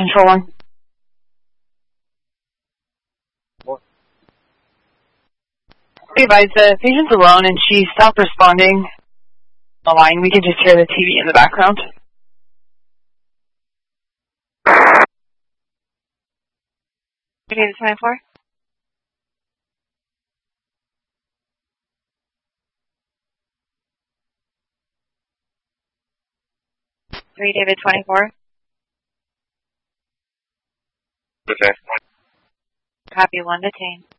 Control 1. We advise the patient's alone and she stopped responding on the line. We can just hear the TV in the background. David 24. David 24. Okay. Copy, 1 detained.